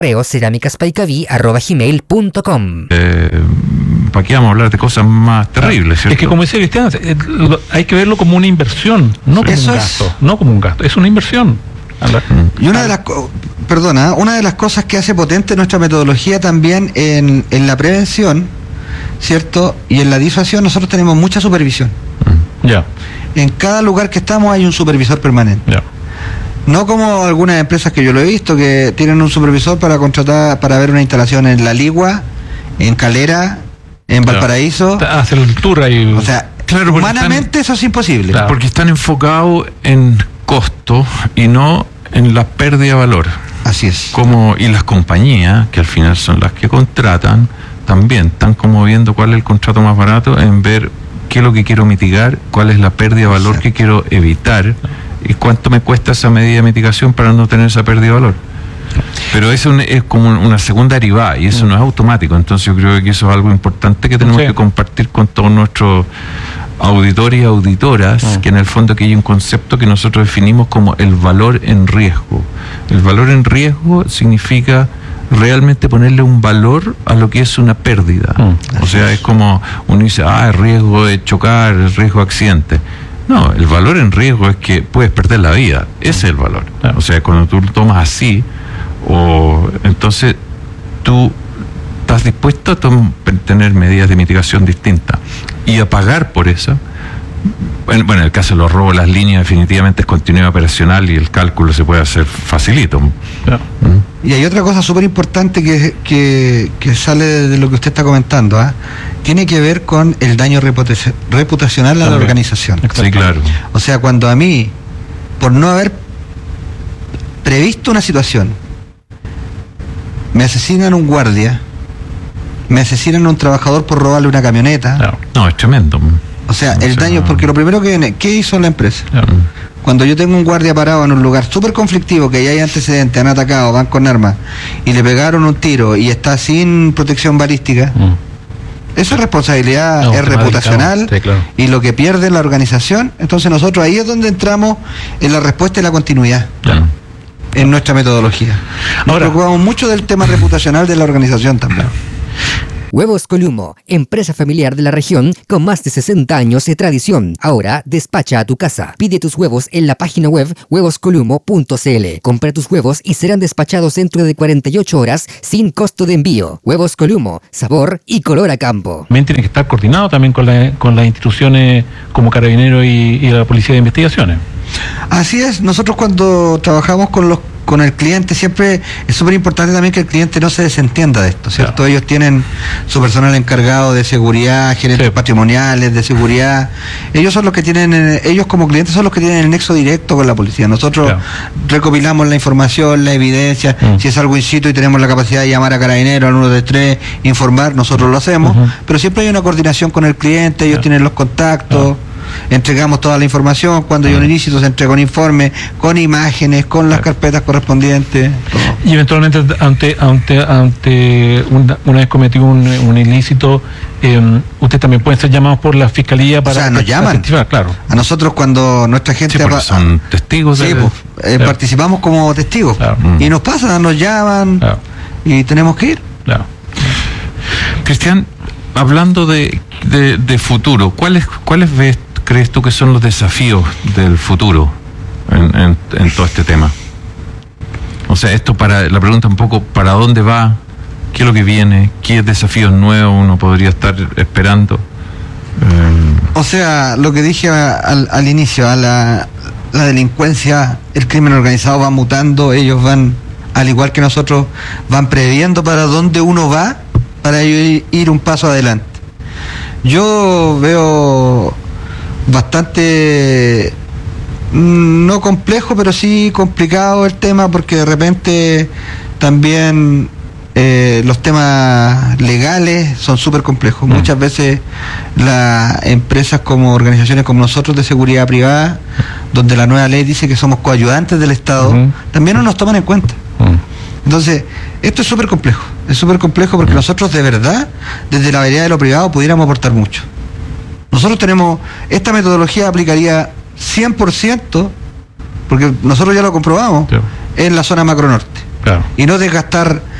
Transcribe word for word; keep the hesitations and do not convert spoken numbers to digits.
cerámicas paicaví arroba gmail punto com. Eh, ¿Para qué vamos a hablar de cosas más terribles? ¿Cierto? Es que, como decía Cristian, eh, lo- hay que verlo como una inversión, no como Eso un es. gasto. No como un gasto, es una inversión. Anda. Y una de las co- perdona, una de las cosas que hace potente nuestra metodología también en, en la prevención, ¿cierto? Y en la disuasión nosotros tenemos mucha supervisión. Ya, En cada lugar que estamos hay un supervisor permanente. ya. No como algunas empresas que yo lo he visto que tienen un supervisor para contratar, para ver una instalación en La Ligua, en Calera, en Valparaíso. Hacer el tour ahí. O sea, Claro, porque humanamente eso es imposible. Claro. Porque están enfocados en costo y no en la pérdida de valor. Así es. Como, y las compañías, que al final son las que contratan, también están como viendo cuál es el contrato más barato en ver qué es lo que quiero mitigar, cuál es la pérdida de valor Exacto. que quiero evitar y cuánto me cuesta esa medida de mitigación para no tener esa pérdida de valor. Pero eso es como una segunda derivada y eso no es automático. Entonces yo creo que eso es algo importante que tenemos Sí. que compartir con todos nuestros auditores y auditoras, Mm. que en el fondo aquí hay un concepto que nosotros definimos como el valor en riesgo. El valor en riesgo significa realmente ponerle un valor a lo que es una pérdida. Mm. O sea, es como uno dice, ah, el riesgo de chocar, el riesgo de accidente. No, el valor en riesgo es que puedes perder la vida. Ese es el valor. Claro. O sea, cuando tú lo tomas así, o entonces tú estás dispuesto a tom- tener medidas de mitigación distintas y a pagar por eso. Bueno, bueno, en el caso de los robos, las líneas definitivamente es continuidad operacional y el cálculo se puede hacer facilito. Ya. ¿Mm? Y hay otra cosa súper importante que, que, que sale de lo que usted está comentando, ¿ah? Tiene que ver con el daño reputaci- reputacional a la También. organización. Sí, claro. O sea, cuando a mí, por no haber previsto una situación, me asesinan un guardia, me asesinan a un trabajador por robarle una camioneta, Claro. No, es tremendo. o sea, O el sea, daño, porque lo primero que viene, ¿qué hizo la empresa? Claro. Cuando yo tengo un guardia parado en un lugar súper conflictivo, que ya hay antecedentes, han atacado, van con armas, y le pegaron un tiro y está sin protección balística, Mm. esa responsabilidad No, es tema reputacional delicado. Sí, claro. y lo que pierde la organización. Entonces nosotros ahí es donde entramos en la respuesta y la continuidad Claro. en nuestra metodología. Nos Ahora- preocupamos mucho del tema reputacional de la organización también. Huevos Columo, empresa familiar de la región con más de sesenta años de tradición. Ahora despacha a tu casa. Pide tus huevos en la página web huevos columo punto c l. Compra tus huevos y serán despachados dentro de cuarenta y ocho horas sin costo de envío. Huevos Columo, sabor y color a campo. También tiene que estar coordinado también con, la- con las instituciones como Carabineros y, y la Policía de Investigaciones. Así es, nosotros cuando trabajamos con los con el cliente siempre es súper importante también que el cliente no se desentienda de esto, ¿cierto? Claro. Ellos tienen su personal encargado de seguridad, gerentes Sí. patrimoniales, de seguridad. Ellos son los que tienen, eh, ellos como clientes son los que tienen el nexo directo con la policía. Nosotros Claro. recopilamos la información, la evidencia, Mm. si es algo in situ y tenemos la capacidad de llamar a Carabineros, al uno dos tres, informar, nosotros lo hacemos, Ujú. pero siempre hay una coordinación con el cliente, ellos Claro. tienen los contactos. Claro. Entregamos toda la información, cuando hay un Mm. ilícito se entrega un informe, con imágenes, con las Claro. carpetas correspondientes. todo. Y eventualmente ante ante ante una, una vez cometido un, un ilícito, eh, usted también pueden ser llamados por la fiscalía para sea, nos para llaman. testificar, claro. A nosotros cuando nuestra gente... Sí, porque apa- son testigos Sí, de... pues, eh, Claro. participamos como testigos. Claro. Y nos pasa, nos llaman Claro, y tenemos que ir. claro. Cristian, hablando de, de, de futuro, ¿cuáles cuáles ves, crees tú que son los desafíos del futuro en, en, en todo este tema? O sea, esto para la pregunta un poco, ¿para dónde va? ¿Qué es lo que viene? ¿Qué desafíos nuevos uno podría estar esperando? Eh, O sea, lo que dije a- al, al inicio, a la, la delincuencia, el crimen organizado va mutando, ellos van, al igual que nosotros, van previendo para dónde uno va para ir, ir un paso adelante. Yo veo bastante, mm, no complejo, pero sí complicado el tema, porque de repente también eh, los temas legales son súper complejos. Mm. Muchas veces las empresas como organizaciones como nosotros de seguridad privada, donde la nueva ley dice que somos coayudantes del Estado, Ujú. también no nos toman en cuenta. Mm. Entonces, esto es súper complejo, es súper complejo porque nosotros de verdad, desde la vereda de lo privado, pudiéramos aportar mucho. Nosotros tenemos, esta metodología aplicaría cien por ciento, porque nosotros ya lo comprobamos, Claro. en la zona macro norte. Claro. y no desgastar